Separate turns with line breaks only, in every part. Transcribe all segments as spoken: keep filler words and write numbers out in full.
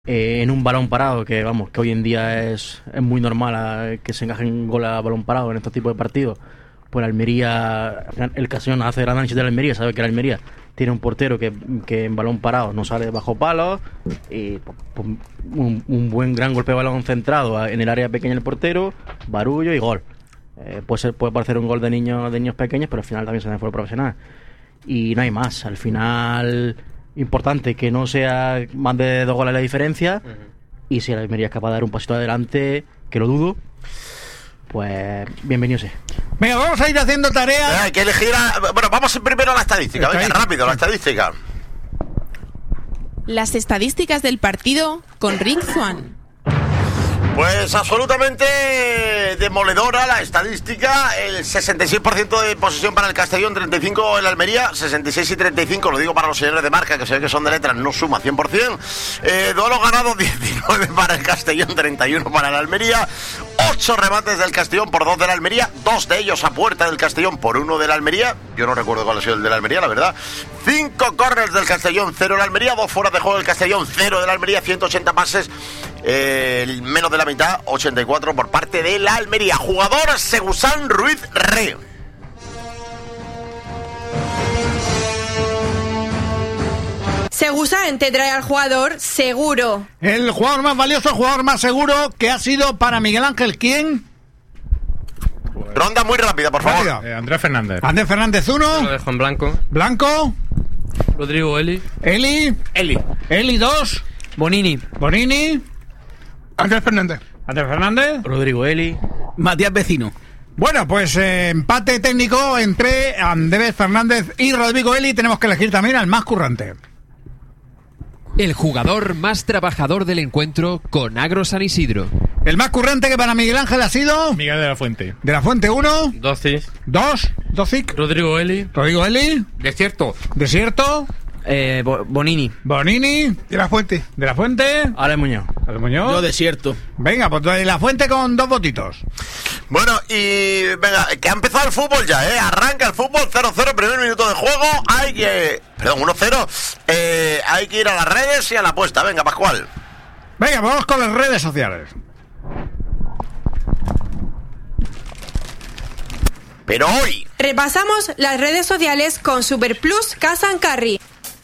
eh, en un balón parado, que vamos, que hoy en día es, es muy normal a, que se encajen gol a balón parado en estos tipos de partidos. Pues Almería, el Castellón hace gran análisis de la Almería, sabe que la Almería tiene un portero que, que en balón parado no sale bajo palos, y pues, un, un buen gran golpe de balón centrado en el área pequeña del portero, barullo y gol. Eh, puede ser, puede parecer un gol de niños de niños pequeños, pero al final también se hace fue profesional. Y no hay más. Al final, importante que no sea más de dos goles la diferencia. Uh-huh. Y si la Almería es capaz de dar un pasito adelante, que lo dudo, pues bienvenido sea.
Venga, vamos a ir haciendo tareas.
Hay que elegir a... Bueno, vamos primero a la estadística. Venga, rápido, la estadística.
Las estadísticas del partido con Rick Swan.
Pues absolutamente demoledora la estadística. El sesenta y seis por ciento de posesión para el Castellón, treinta y cinco por ciento en la Almería, sesenta y seis y treinta y cinco, lo digo para los señores de marca, que se ve que son de letras, no suma cien por ciento. Eh, duelo ganado, diecinueve para el Castellón, treinta y uno para la Almería. ocho remates del Castellón por dos de la Almería, dos de ellos a puerta del Castellón por uno de la Almería. Yo no recuerdo cuál ha sido el de la Almería, la verdad. cinco córners del Castellón, cero de la Almería, dos fuera de juego del Castellón, cero de la Almería, ciento ochenta pases, eh, menos de la mitad, ochenta y cuatro por parte de la Almería. Jugador Segusán Ruiz Re.
Segusán te trae al jugador seguro.
El jugador más valioso, el jugador más seguro, que ha sido para Miguel Ángel, ¿quién?
Ronda muy rápida, por favor.
Eh, Andrés Fernández.
Andrés Fernández, uno.
Lo dejo en blanco.
Blanco.
Rodrigo Eli.
Eli.
Eli.
Eli, dos.
Bonini.
Bonini.
Andrés Fernández.
Andrés Fernández.
Rodrigo Eli.
Matías Vecino. Bueno, pues eh, empate técnico entre Andrés Fernández y Rodrigo Eli. Tenemos que elegir también al más currante.
El jugador más trabajador del encuentro con Agro San Isidro.
El más currante que para Miguel Ángel ha sido...
Miguel de la Fuente.
De la Fuente, uno.
Docis.
Dos. Docic.
Rodrigo Eli.
Rodrigo Eli.
Desierto.
Desierto.
Eh, Bo- Bonini.
Bonini.
De la Fuente.
De la Fuente.
Ale Muñoz.
Ale Muñoz.
Yo Desierto.
Venga, pues de la Fuente con dos votitos.
Bueno, y venga, que ha empezado el fútbol ya, ¿eh? Arranca el fútbol, cero cero, primer minuto de juego. Hay que... Perdón, uno cero. Eh, hay que ir a las redes y a la apuesta. Venga, Pascual.
Venga, vamos con las redes sociales.
Pero hoy...
Repasamos las redes sociales con Superplus Cash and Carry.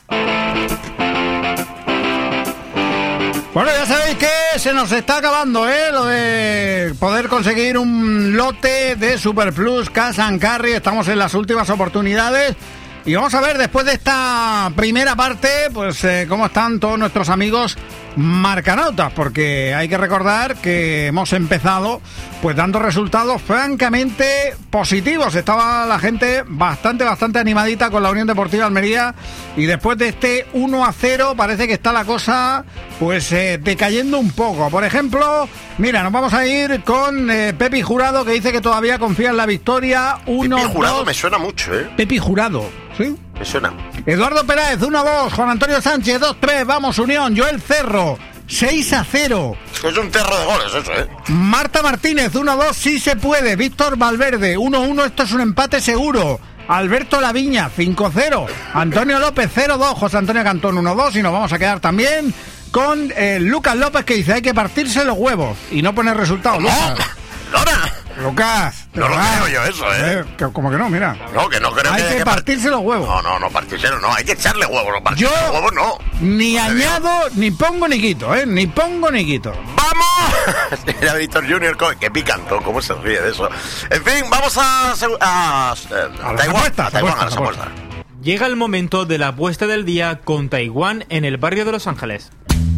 Bueno, ya sabéis que se nos está acabando, ¿eh? Lo de poder conseguir un lote de Superplus Cash and Carry. Estamos en las últimas oportunidades. Y vamos a ver, después de esta primera parte, pues eh, cómo están todos nuestros amigos marcanautas, porque hay que recordar que hemos empezado pues dando resultados francamente positivos. Estaba la gente bastante, bastante animadita con la Unión Deportiva Almería, y después de este uno a cero parece que está la cosa pues eh, decayendo un poco. Por ejemplo, mira, nos vamos a ir con eh, Pepi Jurado, que dice que todavía confía en la victoria. uno,
Pepi Jurado
dos.
me suena mucho, ¿eh?
Pepi Jurado, ¿sí?
Me suena.
Eduardo Peláez, uno a dos. Juan Antonio Sánchez, dos a tres. Vamos, Unión. Joel Cerro, seis a cero.
Es un cerro de goles eso, ¿eh?
Marta Martínez, uno a dos. Sí se puede. Víctor Valverde, uno a uno. Esto es un empate seguro. Alberto Laviña, cinco a cero. Antonio López, cero a dos. José Antonio Cantón, uno a dos. Y nos vamos a quedar también con eh, Lucas López, que dice hay que partirse los huevos y no poner resultados. Lucas.
¡Lora!
Lucas,
No lo
¿verdad?
creo yo eso, ¿eh?
Eh, que- como que no, mira.
No, que no creo
Hay
que...
que
que par-
partirse los huevos.
No, no, no, partirse no, hay que echarle huevos, no partirse
Yo
los huevos, no.
Ni
No te digo.
añado, ni pongo, ni quito, ¿eh? Ni pongo, ni quito.
¡Vamos! Era Víctor Junior, co- que picanto, cómo se ríe de eso. En fin, vamos a... segu- a, eh,
A las
Taiwán,
apuestas,
a Taiwán, a
apuestas,
las apuestas.
Llega el momento de la apuesta del día con Taiwán en el barrio de Los Ángeles.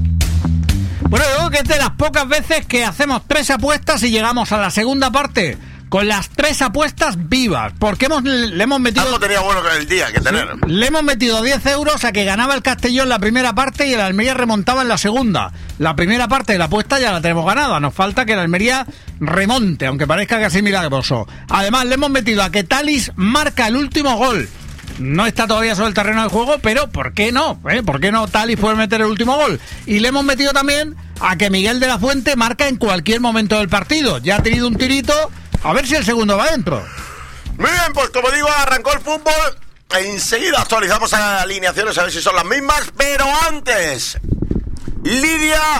Bueno, yo creo que es de las pocas veces que hacemos tres apuestas y llegamos a la segunda parte con las tres apuestas vivas, porque hemos le hemos metido
Algo tenía bueno que el día que tener.
le hemos metido diez euros a que ganaba el Castellón la primera parte y el Almería remontaba en la segunda. La primera parte de la apuesta ya la tenemos ganada, nos falta que el Almería remonte, aunque parezca casi milagroso. Además, le hemos metido a que Talis marca el último gol. No está todavía sobre el terreno del juego, pero ¿por qué no? ¿Eh? ¿Por qué no Talis puede meter el último gol? Y le hemos metido también a que Miguel de la Fuente marca en cualquier momento del partido. Ya ha tenido un tirito, a ver si el segundo va dentro.
Muy bien, pues como digo, arrancó el fútbol. Enseguida actualizamos las alineaciones a ver si son las mismas, pero antes Lidia